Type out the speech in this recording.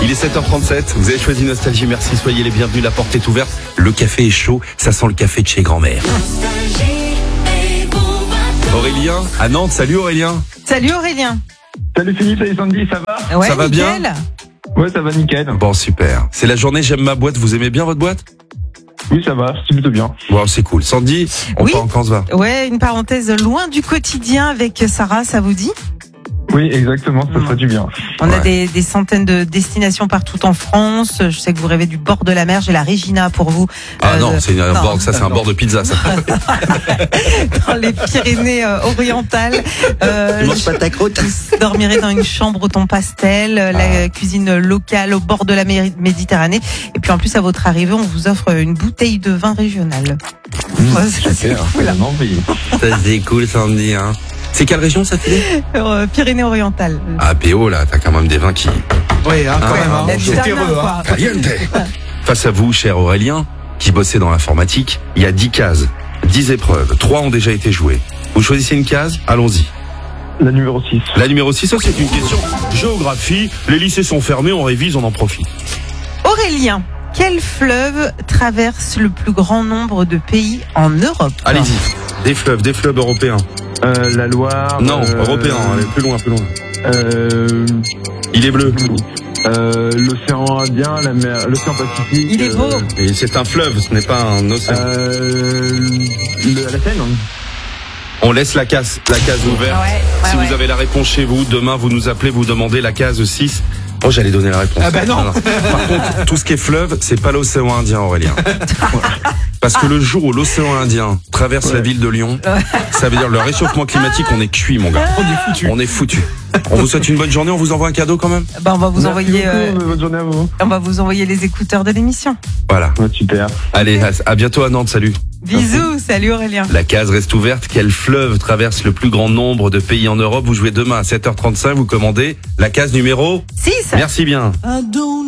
Il est 7h37, vous avez choisi Nostalgie, merci, soyez les bienvenus, la porte est ouverte. Le café est chaud, ça sent le café de chez grand-mère. Aurélien, à Nantes, salut Aurélien. Salut Aurélien. Salut Philippe, salut Sandy, ça va? Ouais, Ça va bien? nickel. Ouais, ça va nickel. Bon, super. C'est la journée J'aime ma boîte, vous aimez bien votre boîte? Oui, ça va, c'est plutôt bien. Wow, c'est cool. Sandy, Oui. comment ça va? Ouais, une parenthèse loin du quotidien avec Sarah, ça vous dit? Oui, exactement, ça ferait du bien. On a Ouais. des centaines de destinations partout en France. Je sais que vous rêvez du bord de la mer. J'ai la Regina pour vous. Ah non, c'est un non. bord, ça c'est un bord de pizza, ça. Dans les Pyrénées orientales. Tu manges pas ta croûte? Vous dormirez dans une chambre au ton pastel, la cuisine locale au bord de la Méditerranée. Et puis en plus, à votre arrivée, on vous offre une bouteille de vin régional. Ouais, ça, c'est cool. Non, mais... Ça c'est cool, Sandy, hein. C'est quelle région ça fait? Pyrénées-Orientales. Ah, PO, là, t'as quand même des vins qui... Oui, hein, quand même, hein. La C'est Tanin, heureux, quoi. Caliente. Face à vous, cher Aurélien, qui bossait dans l'informatique, il y a 10 cases, 10 épreuves, 3 ont déjà été jouées. Vous choisissez une case, allons-y. La numéro 6. La numéro 6, ça c'est une question géographie. Les lycées sont fermés, on révise, on en profite. Aurélien, quel fleuve traverse le plus grand nombre de pays en Europe? Allez-y, des fleuves européens. La Loire. Non, européens, allez, plus loin. Il est bleu. L'océan Indien, la mer, l'océan Pacifique. Il est beau. Et c'est un fleuve, ce n'est pas un océan. La Seine. On laisse la case ouverte. Ouais, Si ouais. vous avez la réponse chez vous, demain vous nous appelez, vous demandez la case 6. Oh, j'allais donner la réponse. Ah bah non. Par contre, tout ce qui est fleuve, c'est pas l'océan Indien, Aurélien. Parce que le jour où l'océan Indien traverse la ville de Lyon, ça veut dire le réchauffement climatique, on est cuit, mon gars. On est foutu. On est foutu. On vous souhaite une bonne journée, on vous envoie un cadeau quand même. Ben, on va vous Merci envoyer, beaucoup, bonne journée à vous. on va vous envoyer les écouteurs de l'émission. Voilà. Ouais, super. Allez, à bientôt à Nantes, salut. Bisous, salut Aurélien. La case reste ouverte. Quel fleuve traverse le plus grand nombre de pays en Europe? Vous jouez demain à 7h35, vous commandez la case numéro 6. Merci bien.